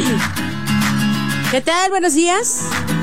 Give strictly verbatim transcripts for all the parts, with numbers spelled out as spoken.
¿Qué tal? Buenos días.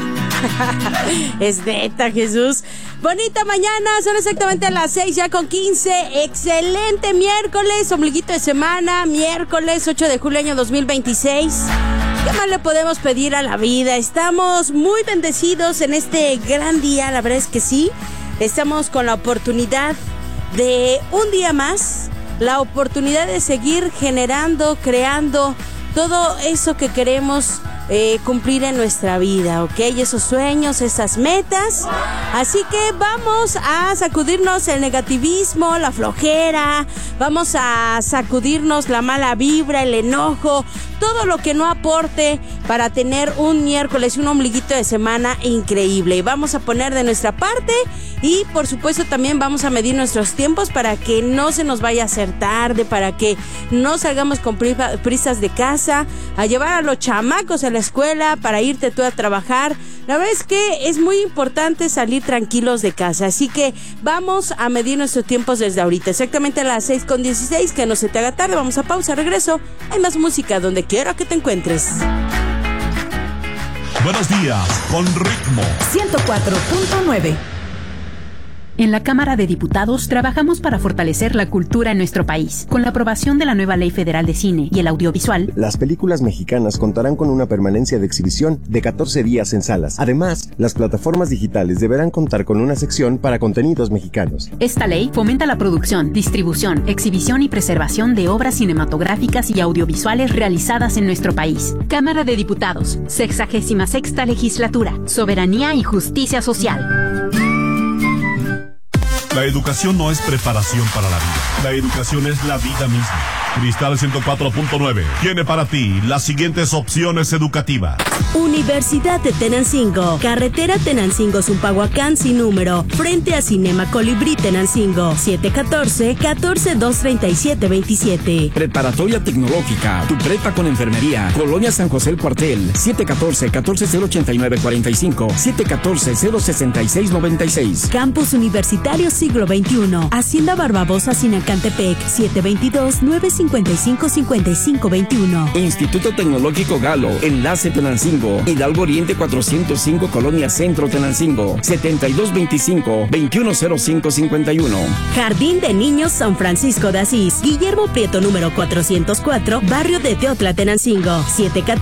Es neta, Jesús. Bonita mañana, son exactamente las seis ya con quince. Excelente miércoles, ombliguito de semana, miércoles ocho de julio año dos mil veintiséis. ¿Qué más le podemos pedir a la vida? Estamos muy bendecidos en este gran día, la verdad es que sí. Estamos con la oportunidad de un día más, la oportunidad de seguir generando, creando todo eso que queremos Eh, cumplir en nuestra vida, ¿ok? Esos sueños, esas metas. Así que vamos a sacudirnos el negativismo, la flojera, vamos a sacudirnos la mala vibra, el enojo, todo lo que no aporte para tener un miércoles, un ombliguito de semana increíble. Vamos a poner de nuestra parte y por supuesto también vamos a medir nuestros tiempos para que no se nos vaya a hacer tarde, para que no salgamos con prisas de casa, a llevar a los chamacos a la escuela, para irte tú a trabajar. La verdad es que es muy importante salir tranquilos de casa, así que vamos a medir nuestros tiempos desde ahorita, exactamente a las seis con dieciséis, que no se te haga tarde. Vamos a pausa, regreso, hay más música donde quiera que te encuentres. Buenos días, con ritmo ciento cuatro punto nueve. En la Cámara de Diputados trabajamos para fortalecer la cultura en nuestro país. Con la aprobación de la nueva Ley Federal de Cine y el Audiovisual, las películas mexicanas contarán con una permanencia de exhibición de catorce días en salas. Además, las plataformas digitales deberán contar con una sección para contenidos mexicanos. Esta ley fomenta la producción, distribución, exhibición y preservación de obras cinematográficas y audiovisuales realizadas en nuestro país. Cámara de Diputados, sexagésima sexta legislatura, soberanía y justicia social. La educación no es preparación para la vida. La educación es la vida misma. Cristal ciento cuatro punto nueve tiene para ti las siguientes opciones educativas. Universidad de Tenancingo, carretera Tenancingo-Zumpahuacán sin número, frente a Cinema Colibrí Tenancingo, siete uno cuatro, uno cuatro dos tres siete dos siete. Preparatoria Tecnológica, tu prepa con enfermería, Colonia San José el Cuartel, siete uno cuatro, uno cuatro cero ocho nueve cuatro cinco, siete uno cuatro cero seis seis nueve seis. Campus Universitario Siglo veintiuno, Hacienda Barbabosa Sinacantepec, siete dos dos, nueve cinco cinco, cinco cinco dos uno. Instituto Tecnológico Galo, Enlace Tenancingo, Hidalgo Oriente cuatrocientos cinco, Colonia Centro Tenancingo, setenta y dos veinticinco, veintiuno cero cinco cincuenta y uno. Jardín de Niños San Francisco de Asís, Guillermo Prieto número cuatrocientos cuatro, Barrio de Teotla Tenancingo, siete uno cuatro